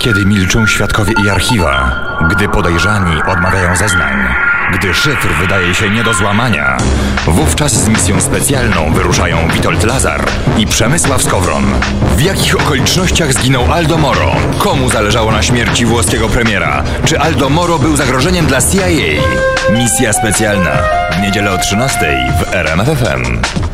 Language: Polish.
Kiedy milczą świadkowie i archiwa, gdy podejrzani odmawiają zeznań, gdy szyfr wydaje się nie do złamania, wówczas z misją specjalną wyruszają Witold Lazar i Przemysław Skowron. W jakich okolicznościach zginął Aldo Moro? Komu zależało na śmierci włoskiego premiera? Czy Aldo Moro był zagrożeniem dla CIA? Misja specjalna w niedzielę o 13:00 w RMF FM.